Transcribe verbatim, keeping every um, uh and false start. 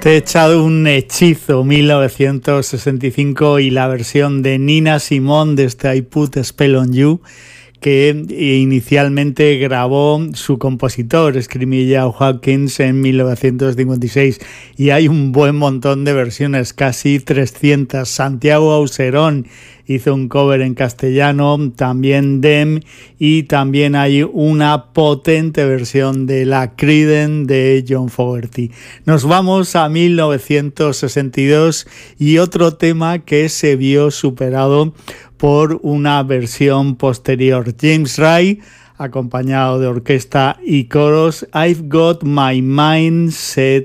Te he echado un hechizo, mil novecientos sesenta y cinco, y la versión de Nina Simone de este I Put a Spell on You, que inicialmente grabó su compositor, Screamy Joe Hawkins, en mil novecientos cincuenta y seis, y hay un buen montón de versiones, casi trescientas. Santiago Auserón hizo un cover en castellano, también Dem, y también hay una potente versión de la Creedence de John Fogerty. Nos vamos a mil novecientos sesenta y dos y otro tema que se vio superado por una versión posterior. James Ray, acompañado de orquesta y coros, I've Got My Mind Set